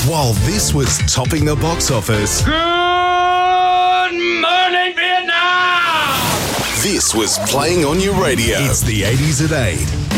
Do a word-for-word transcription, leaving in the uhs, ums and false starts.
While this was topping the box office, Good morning, Vietnam! this was playing on your radio. It's the eighties at eight.